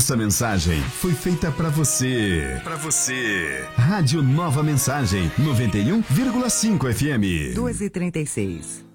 Essa mensagem foi feita pra você. Pra você. Rádio Nova Mensagem, 91,5 FM. 2h36.